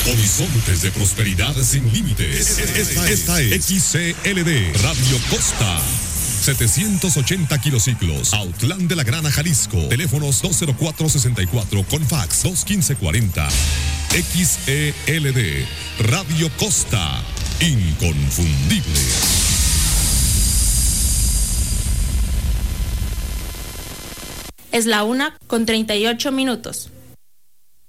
Horizontes de prosperidad sin límites. Esta es XCLD Radio Costa. 780 kilociclos, Autlán de la Grana, Jalisco. Teléfonos 204-64 con fax 215-40. XELD Radio Costa, inconfundible. Es la 1:38.